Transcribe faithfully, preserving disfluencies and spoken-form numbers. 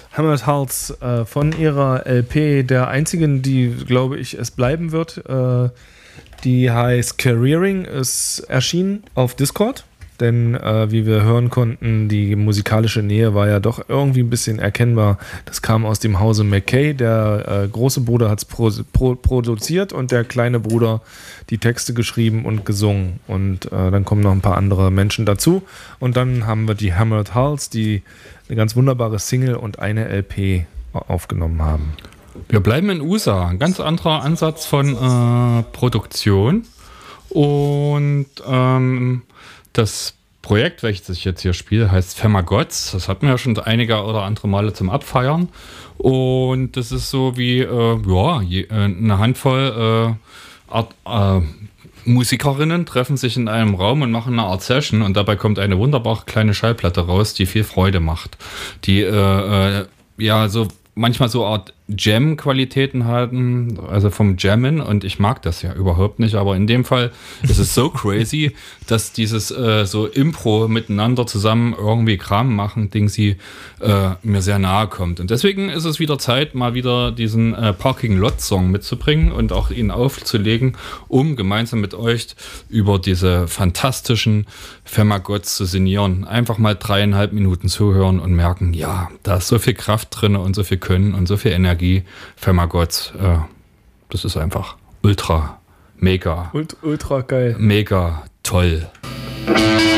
Hammered Hearts äh, von ihrer L P, der einzigen, die, glaube ich, es bleiben wird. Äh, die heißt Careering, ist erschienen auf Discord. Denn äh, wie wir hören konnten, die musikalische Nähe war ja doch irgendwie ein bisschen erkennbar. Das kam aus dem Hause McKay. Der äh, große Bruder hat es pro, pro, produziert und der kleine Bruder die Texte geschrieben und gesungen. Und äh, dann kommen noch ein paar andere Menschen dazu. Und dann haben wir die Hammered Hearts, die eine ganz wunderbare Single und eine L P aufgenommen haben. Wir bleiben in U S A. Ein ganz anderer Ansatz von äh, Produktion. Und ähm, das Projekt, welches ich jetzt hier spiele, heißt Femagods. Das hatten wir ja schon einige oder andere Male zum Abfeiern. Und das ist so wie äh, ja, je, äh, eine Handvoll äh, Art, äh, Musikerinnen treffen sich in einem Raum und machen eine Art Session. Und dabei kommt eine wunderbare kleine Schallplatte raus, die viel Freude macht. Die äh, äh, ja so manchmal so Art Jam-Qualitäten halten, also vom Jammen, und ich mag das ja überhaupt nicht, aber in dem Fall ist es so crazy, dass dieses äh, so Impro miteinander zusammen irgendwie Kram machen, Ding sie äh, mir sehr nahe kommt. Und deswegen ist es wieder Zeit, mal wieder diesen äh, Parking Lot Song mitzubringen und auch ihn aufzulegen, um gemeinsam mit euch über diese fantastischen Femagods zu sinnieren. Einfach mal dreieinhalb Minuten zuhören und merken, ja, da ist so viel Kraft drin und so viel Können und so viel Energie. Femagods, äh, das ist einfach ultra, mega, Ult, ultra geil. Mega toll.